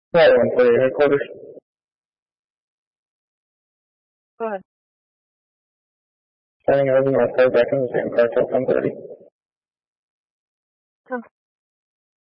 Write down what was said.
Flight 148 headquarters. Go ahead. Standing over North Side Beckons and Cartel 1030.